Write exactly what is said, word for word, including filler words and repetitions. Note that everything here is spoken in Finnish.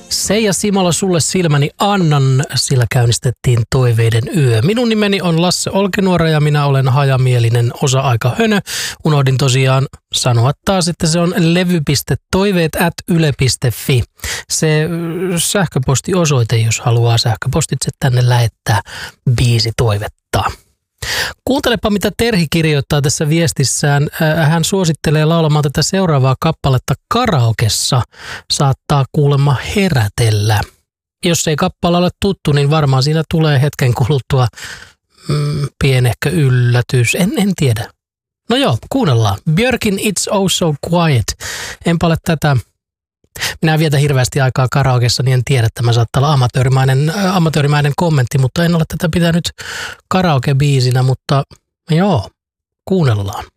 Seija Simola, sulle silmäni annan, sillä käynnistettiin Toiveiden yö. Minun nimeni on Lasse Olkinuora ja minä olen hajamielinen osa-aika hönö. Unohdin tosiaan sanoa taas, että se on levy piste toiveet at yle piste fi. Se sähköpostiosoite, jos haluaa sähköpostitse tänne lähettää biisitoivetta. Kuuntelepa, mitä Terhi kirjoittaa tässä viestissään. Hän suosittelee laulamaan tätä seuraavaa kappaletta karaokessa. Saattaa kuulemma herätellä. Jos ei kappale ole tuttu, niin varmaan siinä tulee hetken kuluttua mm, pienehkö yllätys. En, en tiedä. No joo, kuunnellaan. Björkin It's Oh So Quiet. Enpä ole tätä. Minä en vietä hirveästi aikaa karaokessa, niin en tiedä, että tämä saattaa olla amatöörimäinen, äh, amatöörimäinen kommentti, mutta en ole tätä pitänyt karaoke-biisinä, mutta joo, kuunnellaan.